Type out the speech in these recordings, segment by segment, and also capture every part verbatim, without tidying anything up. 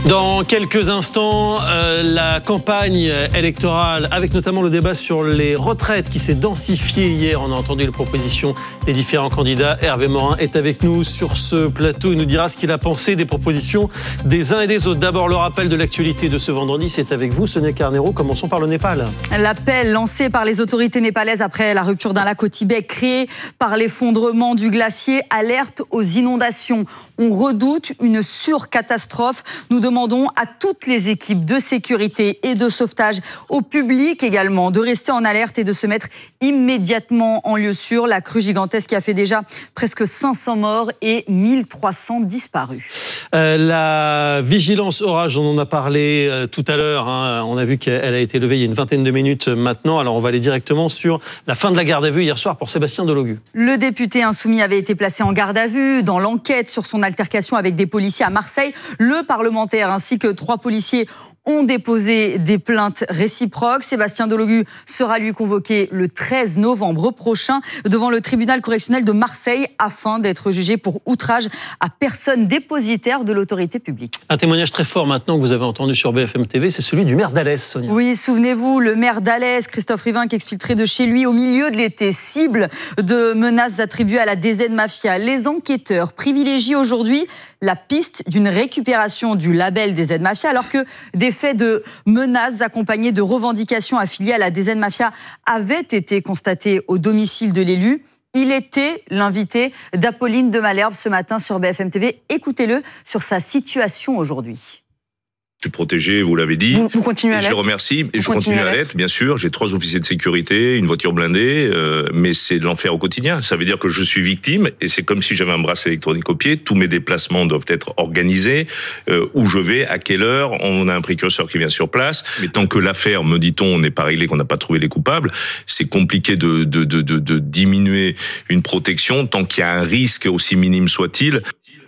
Dans quelques instants, euh, la campagne électorale, avec notamment le débat sur les retraites qui s'est densifié hier. On a entendu les propositions des différents candidats. Hervé Morin est avec nous sur ce plateau. Il nous dira ce qu'il a pensé des propositions des uns et des autres. D'abord, le rappel de l'actualité de ce vendredi, c'est avec vous, Sonia Carnero. Commençons par le Népal. L'appel lancé par les autorités népalaises après la rupture d'un lac au Tibet créé par l'effondrement du glacier alerte aux inondations. On redoute une surcatastrophe. Nous demandons à toutes les équipes de sécurité et de sauvetage, au public également, de rester en alerte et de se mettre immédiatement en lieu sûr. La crue gigantesque qui a fait déjà presque cinq cents morts et mille trois cents disparus. Euh, la vigilance orage, on en a parlé euh, tout à l'heure. Hein. On a vu qu'elle a été levée il y a une vingtaine de minutes maintenant. Alors on va aller directement sur la fin de la garde à vue hier soir pour Sébastien Delogu. Le député insoumis avait été placé en garde à vue dans l'enquête sur son altercation avec des policiers à Marseille. Le parlementaire ainsi que trois policiers ont déposé des plaintes réciproques. Sébastien Delogu sera lui convoqué le treize novembre prochain devant le tribunal correctionnel de Marseille afin d'être jugé pour outrage à personne dépositaire de l'autorité publique. Un témoignage très fort maintenant que vous avez entendu sur B F M T V, c'est celui du maire d'Alès, Sonia. Oui, souvenez-vous, le maire d'Alès, Christophe Rivin, qui exfiltrait de chez lui au milieu de l'été, cible de menaces attribuées à la D Z Mafia. Les enquêteurs privilégient aujourd'hui la piste d'une récupération du label D Z Mafia alors que des faits de menaces accompagnés de revendications affiliées à la D Z Mafia avaient été constatés au domicile de l'élu. Il était l'invité d'Apolline de Malherbe ce matin sur B F M T V. Écoutez-le sur sa situation aujourd'hui. Je suis protégé, vous l'avez dit. Vous, vous continuez à l'être. Je remercie. Et je continue à l'être, bien sûr. J'ai trois officiers de sécurité, une voiture blindée, euh, mais c'est de l'enfer au quotidien. Ça veut dire que je suis victime, et c'est comme si j'avais un bracelet électronique au pied. Tous mes déplacements doivent être organisés. Euh, où je vais, à quelle heure. On a un précurseur qui vient sur place. Mais tant que l'affaire, me dit-on, n'est pas réglée, qu'on n'a pas trouvé les coupables, c'est compliqué de, de, de, de, de diminuer une protection tant qu'il y a un risque, aussi minime soit-il.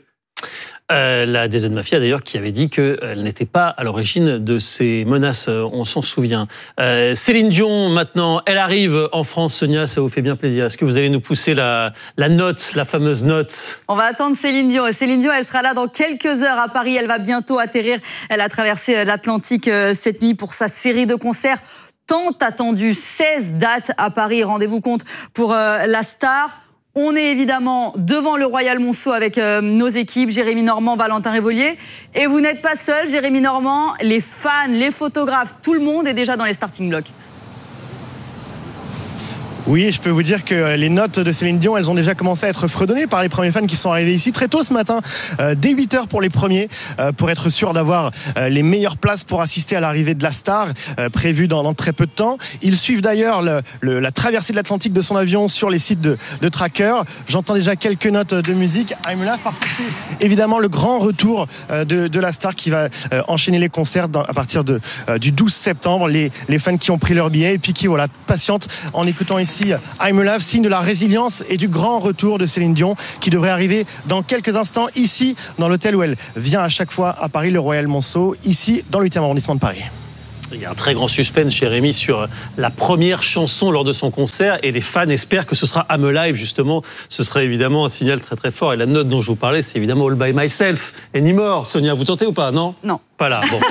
Euh, la D Z Mafia d'ailleurs qui avait dit qu'elle n'était pas à l'origine de ces menaces, on s'en souvient. Euh, Céline Dion maintenant, elle arrive en France, Sonia, ça vous fait bien plaisir. Est-ce que vous allez nous pousser la, la note, la fameuse note ? On va attendre Céline Dion. Et Céline Dion, elle sera là dans quelques heures à Paris, elle va bientôt atterrir. Elle a traversé l'Atlantique cette nuit pour sa série de concerts tant attendue. seize dates à Paris, rendez-vous compte pour euh, la star. On est évidemment devant le Royal Monceau avec euh, nos équipes, Jérémy Normand, Valentin Révolier. Et vous n'êtes pas seul, Jérémy Normand, les fans, les photographes, tout le monde est déjà dans les starting blocks. Oui, je peux vous dire que les notes de Céline Dion, elles ont déjà commencé à être fredonnées par les premiers fans qui sont arrivés ici très tôt ce matin, euh, dès huit heures pour les premiers, euh, pour être sûr d'avoir euh, les meilleures places pour assister à l'arrivée de la star, euh, prévue dans, dans très peu de temps. Ils suivent d'ailleurs le, le, la traversée de l'Atlantique de son avion sur les sites de, de Tracker. J'entends déjà quelques notes de musique. I'm Love, parce que c'est évidemment le grand retour euh, de, de la star qui va euh, enchaîner les concerts dans, à partir de, euh, du douze septembre. Les, les fans qui ont pris leur billet et puis qui voilà, patientent en écoutant ici I'm Love, signe de la résilience et du grand retour de Céline Dion qui devrait arriver dans quelques instants ici dans l'hôtel où elle vient à chaque fois à Paris, le Royal Monceau, ici dans le huitième arrondissement de Paris. Il y a un très grand suspense chez Rémi sur la première chanson lors de son concert et les fans espèrent que ce sera I'm Alive justement. Ce serait évidemment un signal très très fort. Et la note dont je vous parlais, c'est évidemment All By Myself. Anymore. Sonia, vous tentez ou pas? Non. Non. Pas là. Bon.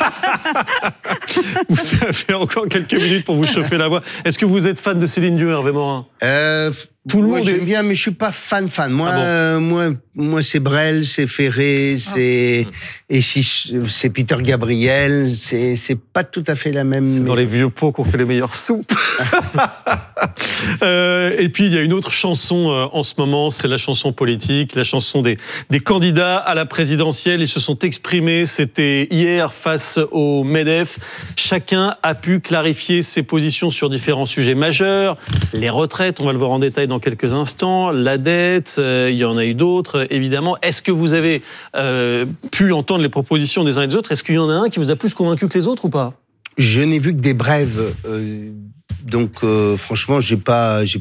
Vous avez encore quelques minutes pour vous chauffer la voix. Est-ce que vous êtes fan de Céline Dion, Hervé Morin? euh, Tout le moi, monde j'aime est... bien, mais je suis pas fan fan. Moi, Ah bon euh, moi, moi, c'est Brel, c'est Ferré, ah. c'est et si c'est Peter Gabriel. C'est c'est pas tout à fait la même. C'est mais... dans les vieux pots qu'on fait les meilleures soupes. euh, et puis il y a une autre chanson euh, en ce moment, c'est la chanson politique, la chanson des des candidats à la présidentielle. Ils se sont exprimés. C'était hier face au MEDEF. Chacun a pu clarifier ses positions sur différents sujets majeurs. Les retraites, on va le voir en détail dans quelques instants. La dette, euh, il y en a eu d'autres, évidemment. Est-ce que vous avez euh, pu entendre les propositions des uns et des autres? Est-ce qu'il y en a un qui vous a plus convaincu que les autres ou pas? Je n'ai vu que des brèves. Euh, donc, euh, franchement, j'ai pas, j'ai pas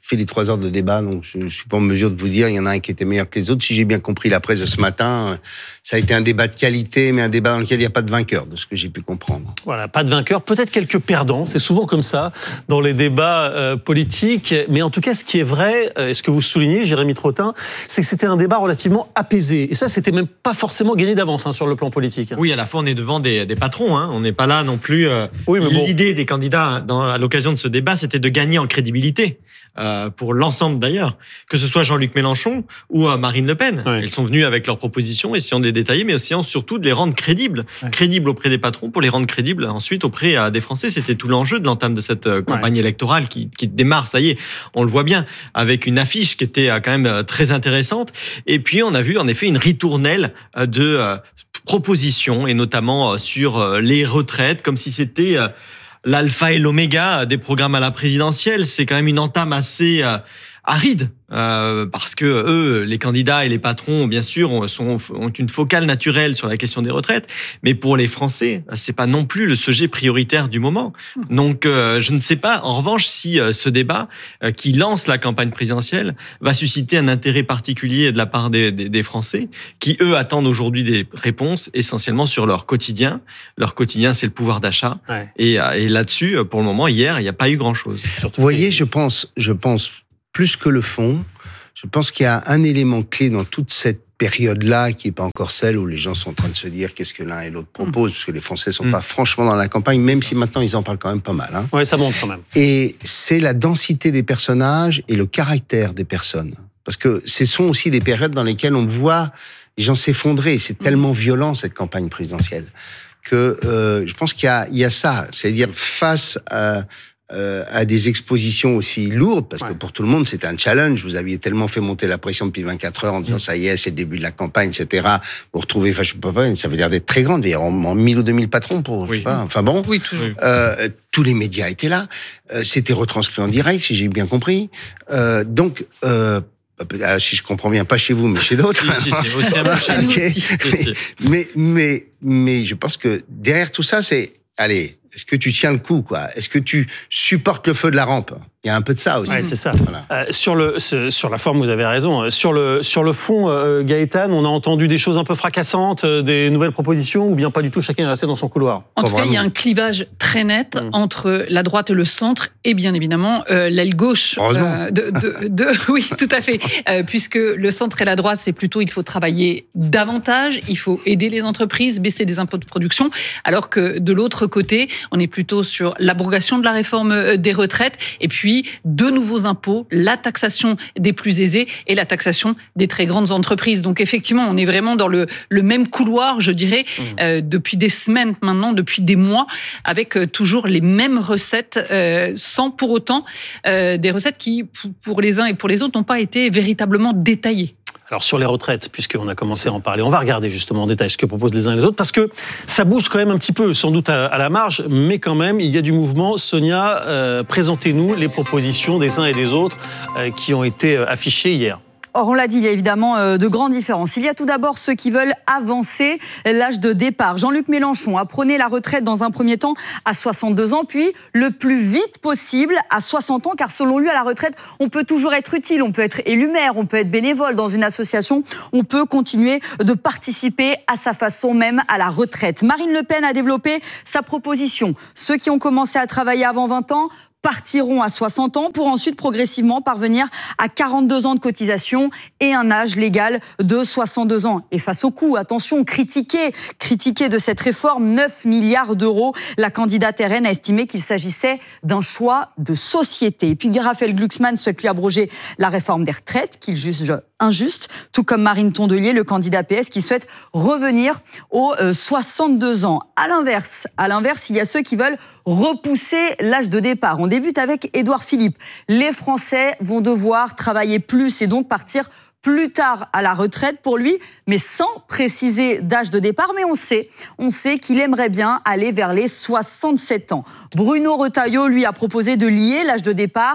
fait les trois heures de débat, donc je ne suis pas en mesure de vous dire, il y en a un qui était meilleur que les autres. Si j'ai bien compris la presse de ce matin, ça a été un débat de qualité, mais un débat dans lequel il n'y a pas de vainqueur, de ce que j'ai pu comprendre. Voilà, pas de vainqueur, peut-être quelques perdants, c'est souvent comme ça dans les débats euh, politiques, mais en tout cas, ce qui est vrai, euh, et ce que vous soulignez, Jérémy Trottin, c'est que c'était un débat relativement apaisé, et ça, c'était même pas forcément gagné d'avance hein, sur le plan politique. Oui, à la fois, on est devant des, des patrons, hein. On n'est pas là non plus... Euh, oui, mais bon. L'idée des candidats, dans, à l'occasion de ce débat, c'était de gagner en crédibilité. Euh, pour l'ensemble d'ailleurs, que ce soit Jean-Luc Mélenchon ou euh, Marine Le Pen. Oui. Ils sont venus avec leurs propositions, essayant de les détailler, mais essayant surtout de les rendre crédibles. Oui. Crédibles auprès des patrons, pour les rendre crédibles ensuite auprès euh, des Français. C'était tout l'enjeu de l'entame de cette euh, campagne oui. électorale qui, qui démarre, ça y est, on le voit bien, avec une affiche qui était euh, quand même euh, très intéressante. Et puis on a vu en effet une ritournelle euh, de euh, propositions, et notamment euh, sur euh, les retraites, comme si c'était... Euh, l'alpha et l'oméga des programmes à la présidentielle. C'est quand même une entame assez euh, aride, euh, parce que eux, les candidats et les patrons, bien sûr, ont, sont, ont une focale naturelle sur la question des retraites, mais pour les Français, c'est pas non plus le sujet prioritaire du moment. Donc, euh, je ne sais pas, en revanche, si euh, ce débat euh, qui lance la campagne présidentielle va susciter un intérêt particulier de la part des, des, des Français, qui, eux, attendent aujourd'hui des réponses essentiellement sur leur quotidien. Leur quotidien, c'est le pouvoir d'achat. Ouais. Et, et là-dessus, pour le moment, hier, il n'y a pas eu grand-chose. Vous voyez, je pense, je pense plus que le fond, je pense qu'il y a un élément clé dans toute cette période-là qui n'est pas encore celle où les gens sont en train de se dire qu'est-ce que l'un et l'autre proposent, mmh. parce que les Français ne sont mmh. pas franchement dans la campagne, même si maintenant ils en parlent quand même pas mal. Hein. Oui, ça monte quand même. Et c'est la densité des personnages et le caractère des personnes. Parce que ce sont aussi des périodes dans lesquelles on voit les gens s'effondrer. C'est mmh. tellement violent, cette campagne présidentielle, que euh, je pense qu'il y a, il y a ça. C'est-à-dire face à... Euh, à des expositions aussi lourdes, parce ouais. que pour tout le monde, c'était un challenge. Vous aviez tellement fait monter la pression depuis vingt-quatre heures en disant, mmh. ça y est, c'est le début de la campagne, et cetera. Vous retrouvez, enfin, je sais pas, ça veut dire d'être très grande. Il y a en mille ou deux mille patrons pour, oui. je sais pas, enfin bon. Oui, toujours. Euh, tous les médias étaient là. Euh, c'était retranscrit en direct, si j'ai bien compris. Euh, donc, euh, si je comprends bien, pas chez vous, mais chez d'autres. Si, si, c'est aussi un peu chez nous okay. aussi. mais, mais, mais je pense que derrière tout ça, c'est, allez, est-ce que tu tiens le coup, quoi? Est-ce que tu supportes le feu de la rampe? Il y a un peu de ça aussi. Ouais, c'est ça. Voilà. Euh, sur, le, sur la forme, vous avez raison. Sur le, sur le fond, euh, Gaëtane, on a entendu des choses un peu fracassantes, euh, des nouvelles propositions, ou bien pas du tout, chacun est resté dans son couloir? En tout cas, il y a un clivage très net mmh. entre la droite et le centre, et bien évidemment euh, l'aile gauche. Heureusement. Euh, de, de, de, oui, tout à fait. Euh, puisque le centre et la droite, c'est plutôt il faut travailler davantage, il faut aider les entreprises, baisser des impôts de production, alors que de l'autre côté, on est plutôt sur l'abrogation de la réforme des retraites, et puis deux nouveaux impôts, la taxation des plus aisés et la taxation des très grandes entreprises. Donc effectivement, on est vraiment dans le, le même couloir, je dirais, mmh. euh, depuis des semaines maintenant, depuis des mois, avec euh, toujours les mêmes recettes, euh, sans pour autant euh, des recettes qui, pour les uns et pour les autres, n'ont pas été véritablement détaillées. Alors sur les retraites, puisqu'on a commencé à en parler, on va regarder justement en détail ce que proposent les uns et les autres, parce que ça bouge quand même un petit peu, sans doute à, à la marge, mais quand même, il y a du mouvement. Sonia, euh, présentez-nous les propositions des uns et des autres euh, qui ont été affichées hier. Or, on l'a dit, il y a évidemment de grandes différences. Il y a tout d'abord ceux qui veulent avancer l'âge de départ. Jean-Luc Mélenchon a prôné la retraite dans un premier temps à soixante-deux ans, puis le plus vite possible à soixante ans, car selon lui, à la retraite, on peut toujours être utile, on peut être élu maire, on peut être bénévole dans une association, on peut continuer de participer à sa façon même à la retraite. Marine Le Pen a développé sa proposition. Ceux qui ont commencé à travailler avant vingt ans partiront à soixante ans pour ensuite progressivement parvenir à quarante-deux ans de cotisation et un âge légal de soixante-deux ans. Et face au coût, attention, critiqué, critiqué de cette réforme, neuf milliards d'euros, la candidate R N a estimé qu'il s'agissait d'un choix de société. Et puis Raphaël Glucksmann souhaite lui abroger la réforme des retraites qu'il juge injuste, tout comme Marine Tondelier, le candidat P S, qui souhaite revenir aux euh, soixante-deux ans. À l'inverse, à l'inverse, il y a ceux qui veulent repousser l'âge de départ. On débute avec Édouard Philippe. Les Français vont devoir travailler plus et donc partir plus tard à la retraite pour lui, mais sans préciser d'âge de départ. Mais on sait, on sait qu'il aimerait bien aller vers les soixante-sept ans. Bruno Retailleau, lui, a proposé de lier l'âge de départ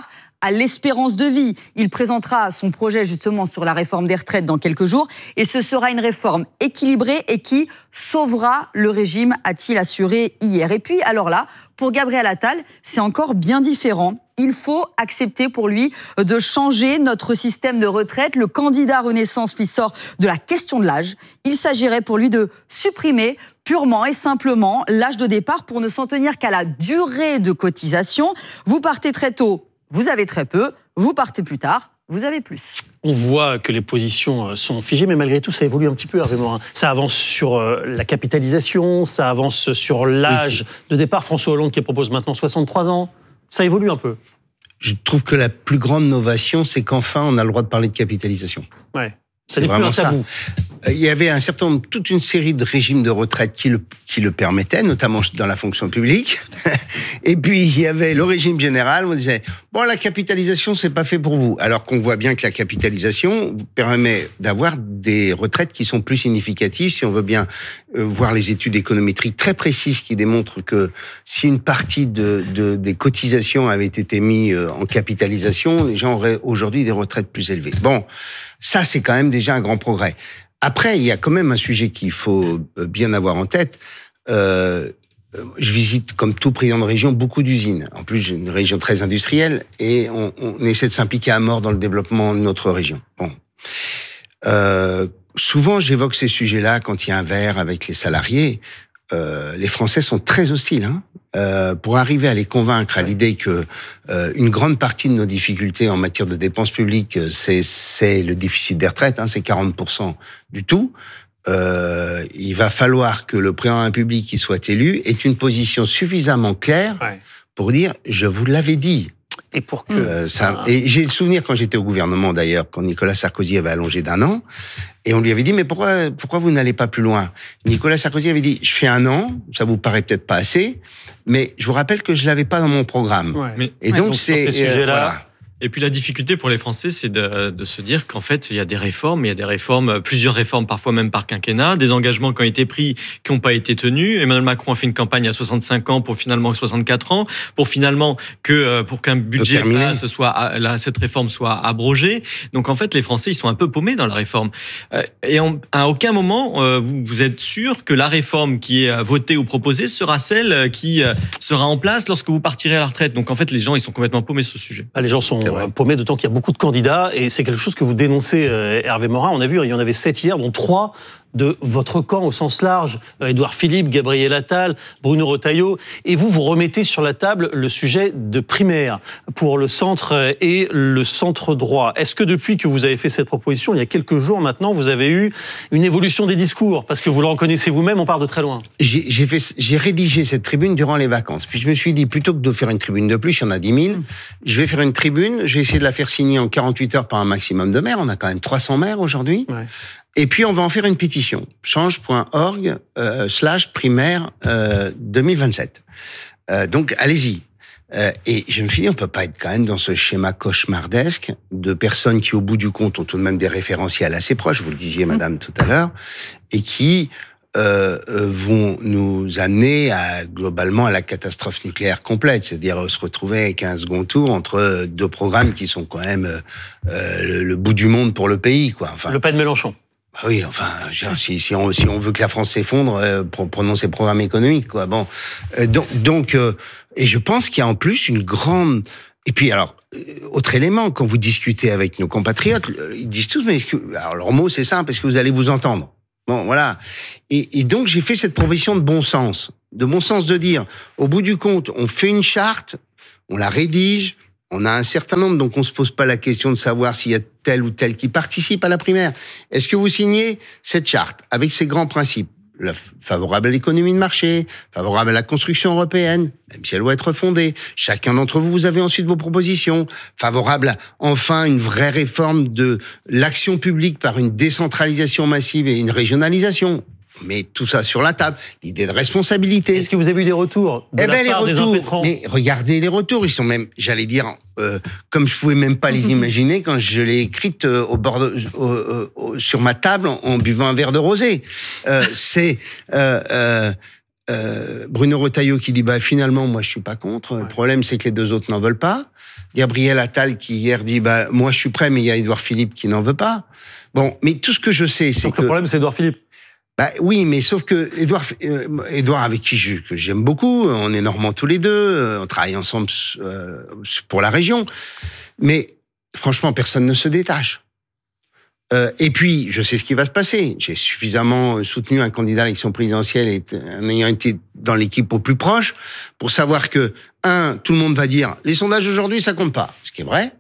à l'espérance de vie. Il présentera son projet justement sur la réforme des retraites dans quelques jours et ce sera une réforme équilibrée et qui sauvera le régime, a-t-il assuré hier. Et puis, alors là, pour Gabriel Attal, c'est encore bien différent. Il faut accepter pour lui de changer notre système de retraite. Le candidat Renaissance lui sort de la question de l'âge. Il s'agirait pour lui de supprimer purement et simplement l'âge de départ pour ne s'en tenir qu'à la durée de cotisation. Vous partez très tôt, vous avez très peu. Vous partez plus tard, vous avez plus. On voit que les positions sont figées, mais malgré tout, ça évolue un petit peu, Hervé Morin. Ça avance sur la capitalisation, ça avance sur l'âge oui, de départ. François Hollande qui propose maintenant soixante-trois ans. Ça évolue un peu. Je trouve que la plus grande novation, c'est qu'enfin, on a le droit de parler de capitalisation. Ouais. Ça n'est plus un tabou. Il y avait un certain nombre, toute une série de régimes de retraite qui le, qui le permettaient, notamment dans la fonction publique. Et puis, il y avait le régime général, on disait, bon, la capitalisation, c'est pas fait pour vous. Alors qu'on voit bien que la capitalisation vous permet d'avoir des retraites qui sont plus significatives, si on veut bien euh, voir les études économétriques très précises qui démontrent que si une partie de, de, des cotisations avait été mise en capitalisation, les gens auraient aujourd'hui des retraites plus élevées. Bon, ça, c'est quand même déjà un grand progrès. Après, il y a quand même un sujet qu'il faut bien avoir en tête. Euh, je visite, comme tout président de région, beaucoup d'usines. En plus, j'ai une région très industrielle et on, on essaie de s'impliquer à mort dans le développement de notre région. Bon. Euh, souvent, j'évoque ces sujets-là quand il y a un verre avec les salariés. Euh, les Français sont très hostiles, hein. Euh, pour arriver à les convaincre à l'idée que euh, une grande partie de nos difficultés en matière de dépenses publiques, c'est, c'est le déficit des retraites, hein, c'est quarante pour cent du tout. Euh, il va falloir que le président de la République qui soit élu ait une position suffisamment claire ouais. pour dire « je vous l'avais dit ». Et pour que euh, ça, et j'ai le souvenir quand j'étais au gouvernement d'ailleurs, quand Nicolas Sarkozy avait allongé d'un an, et on lui avait dit mais pourquoi pourquoi vous n'allez pas plus loin? Nicolas Sarkozy avait dit je fais un an, ça vous paraît peut-être pas assez, mais je vous rappelle que je l'avais pas dans mon programme. Ouais. Mais, et ouais, donc, donc c'est sur ces sujets-là. Euh, voilà. Et puis la difficulté pour les Français, c'est de, de se dire qu'en fait, il y a des réformes, il y a des réformes, plusieurs réformes, parfois même par quinquennat, des engagements qui ont été pris, qui n'ont pas été tenus. Emmanuel Macron a fait une campagne à soixante-cinq ans pour finalement soixante-quatre ans, pour finalement que pour qu'un budget passe, soit là, cette réforme soit abrogée. Donc en fait, les Français, ils sont un peu paumés dans la réforme. Et en, à aucun moment, vous, vous êtes sûr que la réforme qui est votée ou proposée sera celle qui sera en place lorsque vous partirez à la retraite. Donc en fait, les gens, ils sont complètement paumés sur ce sujet. Ah, les gens sont paumés, d'autant qu'il y a beaucoup de candidats, et c'est quelque chose que vous dénoncez, euh, Hervé Morin. On a vu, il y en avait sept hier, dont trois de votre camp au sens large, Édouard Philippe, Gabriel Attal, Bruno Retailleau, et vous, vous remettez sur la table le sujet de primaire pour le centre et le centre droit. Est-ce que depuis que vous avez fait cette proposition, il y a quelques jours maintenant, vous avez eu une évolution des discours? Parce que vous le reconnaissez vous-même, on part de très loin. J'ai, j'ai, fait, j'ai rédigé cette tribune durant les vacances. Puis je me suis dit, plutôt que de faire une tribune de plus, il y en a dix mille, mmh. je vais faire une tribune, je vais essayer de la faire signer en quarante-huit heures par un maximum de maires. On a quand même trois cents maires aujourd'hui. Ouais. Et puis, on va en faire une pétition. change point org euh, slash primaire euh, deux mille vingt-sept. Euh, donc, allez-y. Euh, et je me suis dit, on peut pas être quand même dans ce schéma cauchemardesque de personnes qui, au bout du compte, ont tout de même des référentiels assez proches, vous le disiez, madame, tout à l'heure, et qui euh, vont nous amener à, globalement, à la catastrophe nucléaire complète. C'est-à-dire se retrouver avec un second tour entre deux programmes qui sont quand même euh, le, le bout du monde pour le pays, quoi. Enfin, Le Pen Mélenchon. Bah oui, enfin, si, si, on, si on veut que la France s'effondre, euh, prenons ses programmes économiques, quoi. Bon, euh, donc, donc euh, et je pense qu'il y a en plus une grande. Et puis, alors, euh, autre élément, quand vous discutez avec nos compatriotes, ils disent tous, mais est-ce que, alors leur mot c'est simple, est-ce que vous allez vous entendre? Bon, voilà. Et, et donc j'ai fait cette proposition de bon sens, de bon sens de dire, au bout du compte, on fait une charte, on la rédige. On a un certain nombre, donc on ne se pose pas la question de savoir s'il y a tel ou tel qui participe à la primaire. Est-ce que vous signez cette charte avec ses grands principes? La, favorable à l'économie de marché, favorable à la construction européenne, même si elle doit être fondée. Chacun d'entre vous, vous avez ensuite vos propositions. Favorable à, enfin, une vraie réforme de l'action publique par une décentralisation massive et une régionalisation. Mais tout ça sur la table, l'idée de responsabilité. Est-ce que vous avez eu des retours de eh la ben, part les des retours, impétrants? Mais regardez les retours, ils sont même, j'allais dire, euh, comme je pouvais même pas les imaginer quand je l'ai écrite euh, au bord de, euh, euh, sur ma table en, en buvant un verre de rosé. Euh, c'est, euh, euh, euh, Bruno Retailleau qui dit bah finalement moi je suis pas contre. Ouais. Le problème c'est que les deux autres n'en veulent pas. Gabriel Attal qui hier dit bah moi je suis prêt, mais il y a Édouard Philippe qui n'en veut pas. Bon, mais tout ce que je sais, c'est Donc que le problème c'est Édouard Philippe. Bah oui, mais sauf que Édouard, euh, Édouard avec qui je, que j'aime beaucoup, on est normands tous les deux, euh, on travaille ensemble euh, pour la région, mais franchement personne ne se détache. Euh, et puis je sais ce qui va se passer. J'ai suffisamment soutenu un candidat à l'élection présidentielle et en ayant été dans l'équipe au plus proche pour savoir que un, tout le monde va dire les sondages aujourd'hui ça compte pas, ce qui est vrai.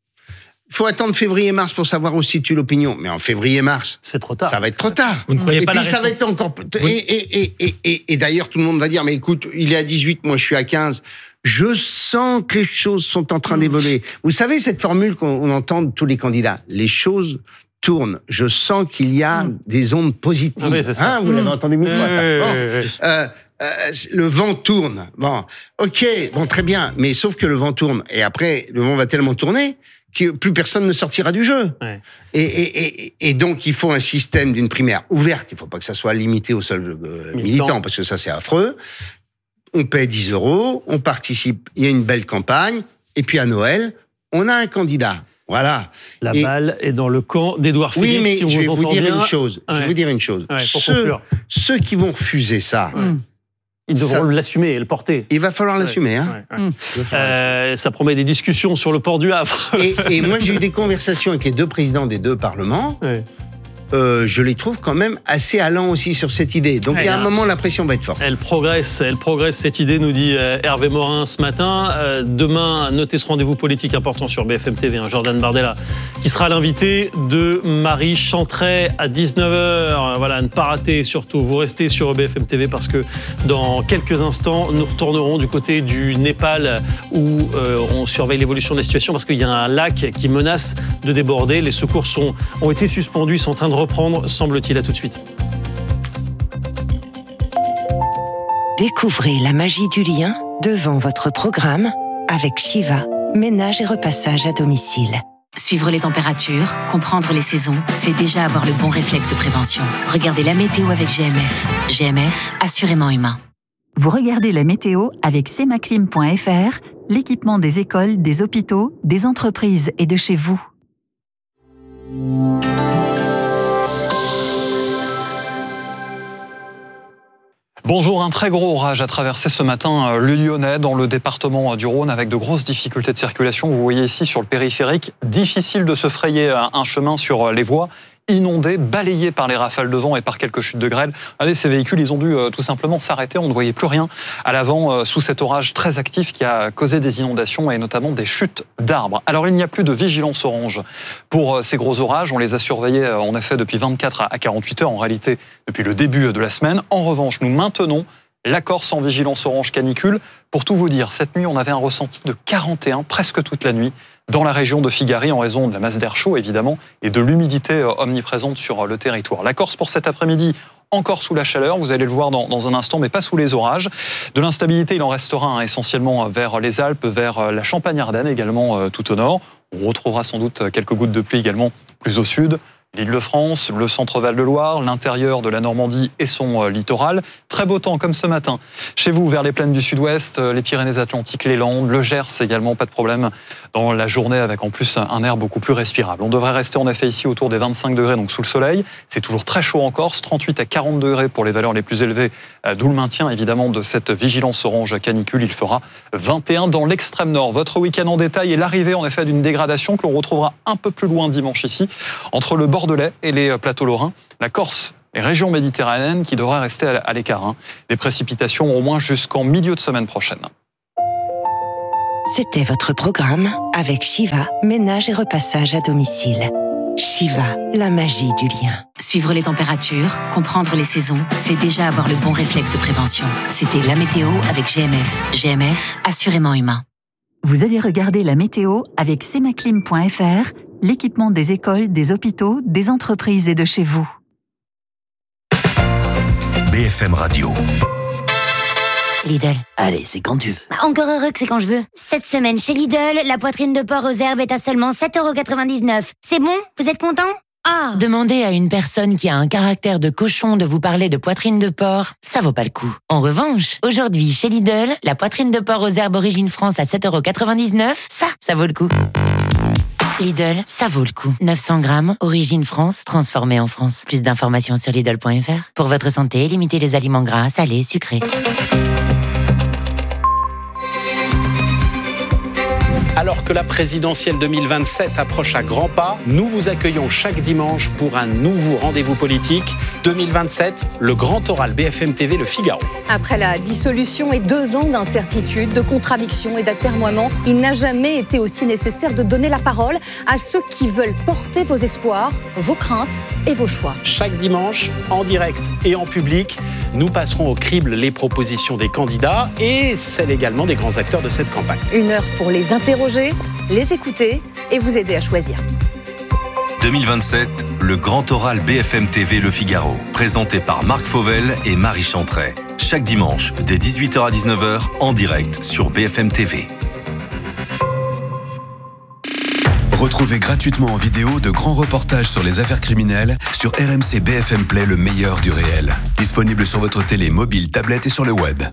Il faut attendre février-mars pour savoir où se situe l'opinion. Mais en février-mars, c'est trop tard. Ça va être trop tard. Vous ne croyez et pas puis la ça va être encore. Et, et, et, et, et, et d'ailleurs, tout le monde va dire, mais écoute, il est à dix-huit, moi je suis à quinze. Je sens que les choses sont en train d'évoluer. Vous savez cette formule qu'on entend de tous les candidats. Les choses tournent. Je sens qu'il y a mmh. des ondes positives. Ah oui, c'est ça. Hein, vous mmh. l'avez entendu mille fois. Mmh. Bon, euh, euh, le vent tourne. Bon, ok, bon, très bien. Mais sauf que le vent tourne. Et après, le vent va tellement tourner que plus personne ne sortira du jeu. Ouais. Et, et, et, et donc, il faut un système d'une primaire ouverte. Il ne faut pas que ça soit limité aux seuls euh, militants, parce que ça, c'est affreux. On paie dix euros, on participe, il y a une belle campagne, et puis à Noël, on a un candidat. Voilà. La et, balle est dans le camp d'Édouard Philippe. Oui, mais si on je vais vous, vous dire bien. une chose. Ouais. Je vais vous dire une chose. Ouais, ceux, ceux qui vont refuser ça... Ouais. Ils devront ça, l'assumer et le porter. Il va falloir l'assumer. Hein. Ouais, ouais. Mmh. Euh, ça promet des discussions sur le port du Havre. et, et moi, j'ai eu des conversations avec les deux présidents des deux parlements. Ouais. Euh, je les trouve quand même assez allants aussi sur cette idée. Donc, ouais, il y a un moment, la pression va être forte. Elle progresse, elle progresse cette idée, nous dit euh, Hervé Morin ce matin. Euh, demain, notez ce rendez-vous politique important sur B F M T V, hein, Jordan Bardella, qui sera l'invité de Marie Chantray à dix-neuf heures. Voilà, ne pas rater surtout. Vous restez sur B F M T V parce que dans quelques instants, nous retournerons du côté du Népal où euh, on surveille l'évolution de la situation parce qu'il y a un lac qui menace de déborder. Les secours sont, ont été suspendus, ils sont en train de reprendre, semble-t-il. À tout de suite. Découvrez la magie du lien devant votre programme avec Shiva, ménage et repassage à domicile. Suivre les températures, comprendre les saisons, c'est déjà avoir le bon réflexe de prévention. Regardez la météo avec G M F. G M F, assurément humain. Vous regardez la météo avec semaclim point f r, l'équipement des écoles, des hôpitaux, des entreprises et de chez vous. Bonjour, un très gros orage a traversé ce matin le Lyonnais dans le département du Rhône avec de grosses difficultés de circulation. Vous voyez ici sur le périphérique, difficile de se frayer un chemin sur les voies. Inondés, balayés par les rafales de vent et par quelques chutes de grêle. Regardez, ces véhicules, ils ont dû euh, tout simplement s'arrêter. On ne voyait plus rien à l'avant euh, sous cet orage très actif qui a causé des inondations et notamment des chutes d'arbres. Alors, il n'y a plus de vigilance orange pour euh, ces gros orages. On les a surveillés euh, en effet depuis vingt-quatre à quarante-huit heures, en réalité depuis le début de la semaine. En revanche, nous maintenons la Corse en vigilance orange canicule. Pour tout vous dire, cette nuit, on avait un ressenti de quarante et un, presque toute la nuit, dans la région de Figari, en raison de la masse d'air chaud, évidemment, et de l'humidité omniprésente sur le territoire. La Corse, pour cet après-midi, encore sous la chaleur, vous allez le voir dans, dans un instant, mais pas sous les orages. De l'instabilité, il en restera hein, essentiellement vers les Alpes, vers la Champagne-Ardenne, également euh, tout au nord. On retrouvera sans doute quelques gouttes de pluie également plus au sud. L'Île-de-France, le centre-Val de Loire, l'intérieur de la Normandie et son littoral. Très beau temps comme ce matin. Chez vous, vers les plaines du sud-ouest, les Pyrénées-Atlantiques, les Landes, le Gers également, pas de problème dans la journée avec en plus un air beaucoup plus respirable. On devrait rester en effet ici autour des vingt-cinq degrés, donc sous le soleil. C'est toujours très chaud en Corse, trente-huit à quarante degrés pour les valeurs les plus élevées, d'où le maintien évidemment de cette vigilance orange canicule. Il fera vingt et un dans l'extrême nord. Votre week-end en détail et l'arrivée en effet d'une dégradation que l'on retrouvera un peu plus loin dimanche ici, entre le Bordelais et les plateaux lorrains, la Corse, les régions méditerranéennes qui devraient rester à l'écart. Hein. Des précipitations au moins jusqu'en milieu de semaine prochaine. C'était votre programme avec Shiva, ménage et repassage à domicile. Shiva, la magie du lien. Suivre les températures, comprendre les saisons, c'est déjà avoir le bon réflexe de prévention. C'était la météo avec G M F. G M F, assurément humain. Vous avez regardé la météo avec semaclim point f r, l'équipement des écoles, des hôpitaux, des entreprises et de chez vous. B F M Radio. Lidl. Allez, c'est quand tu veux. Bah, encore heureux que c'est quand je veux. Cette semaine, chez Lidl, la poitrine de porc aux herbes est à seulement sept euros quatre-vingt-dix-neuf. C'est bon? Vous êtes content? Ah. Demander à une personne qui a un caractère de cochon de vous parler de poitrine de porc, ça vaut pas le coup. En revanche, aujourd'hui, chez Lidl, la poitrine de porc aux herbes Origine France à sept euros quatre-vingt-dix-neuf, ça, ça vaut le coup. Lidl, ça vaut le coup. neuf cents grammes, Origine France, transformé en France. Plus d'informations sur Lidl point F R. Pour votre santé, limitez les aliments gras, salés, sucrés. Alors que la présidentielle deux mille vingt-sept approche à grands pas, nous vous accueillons chaque dimanche pour un nouveau rendez-vous politique. deux mille vingt-sept, le grand oral B F M T V Le Figaro. Après la dissolution et deux ans d'incertitude, de contradictions et d'atermoiements, il n'a jamais été aussi nécessaire de donner la parole à ceux qui veulent porter vos espoirs, vos craintes et vos choix. Chaque dimanche, en direct et en public, nous passerons au crible les propositions des candidats et celles également des grands acteurs de cette campagne. Une heure pour les interroger, les écouter et vous aider à choisir. deux mille vingt-sept, le grand oral B F M T V Le Figaro, présenté par Marc Fauvel et Marie Chantray. Chaque dimanche, dès dix-huit heures à dix-neuf heures, en direct sur B F M T V. Retrouvez gratuitement en vidéo de grands reportages sur les affaires criminelles sur R M C B F M Play, le meilleur du réel. Disponible sur votre télé, mobile, tablette et sur le web.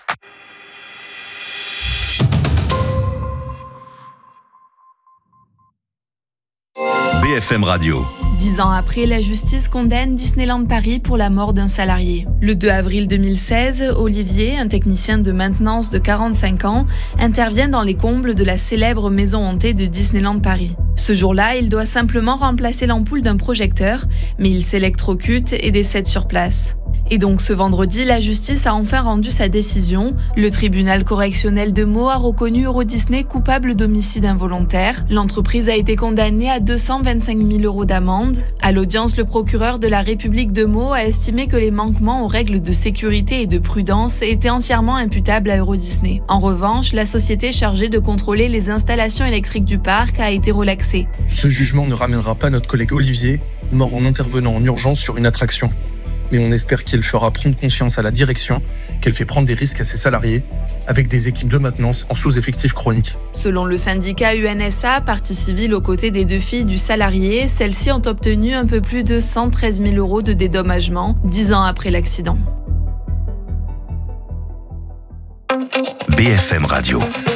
B F M Radio. Dix ans après, la justice condamne Disneyland Paris pour la mort d'un salarié. Le deux avril deux mille seize, Olivier, un technicien de maintenance de quarante-cinq ans, intervient dans les combles de la célèbre maison hantée de Disneyland Paris. Ce jour-là, il doit simplement remplacer l'ampoule d'un projecteur, mais il s'électrocute et décède sur place. Et donc ce vendredi, la justice a enfin rendu sa décision. Le tribunal correctionnel de Meaux a reconnu Euro Disney coupable d'homicide involontaire. L'entreprise a été condamnée à deux cent vingt-cinq mille euros d'amende. À l'audience, le procureur de la République de Meaux a estimé que les manquements aux règles de sécurité et de prudence étaient entièrement imputables à Euro Disney. En revanche, la société chargée de contrôler les installations électriques du parc a été relaxée. Ce jugement ne ramènera pas notre collègue Olivier, mort en intervenant en urgence sur une attraction. Mais on espère qu'il fera prendre conscience à la direction qu'elle fait prendre des risques à ses salariés avec des équipes de maintenance en sous-effectif chronique. Selon le syndicat U N S A, partie civile aux côtés des deux filles du salarié, celles-ci ont obtenu un peu plus de cent treize mille euros de dédommagement, dix ans après l'accident. B F M Radio.